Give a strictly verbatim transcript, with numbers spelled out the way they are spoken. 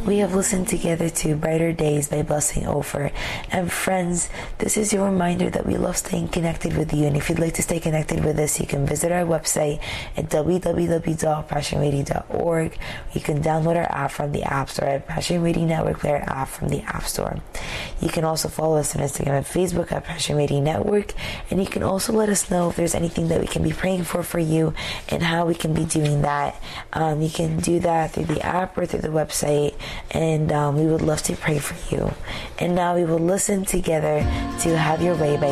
We have listened together to Brighter Days by Blessing Over. And friends, this is your reminder that we love staying connected with you. And if you'd like to stay connected with us, you can visit our website at w w w dot passion radio dot org. You can download our app from the App Store at Passion Radio Network Player app from the App Store. You can also follow us on Instagram and Facebook at Passion Radio Network. And you can also let us know if there's anything that we can be praying for for you and how we can be doing that. Um, you can do that through the app or through the website. And um, we would love to pray for you. And now we will listen together to Have Your Way by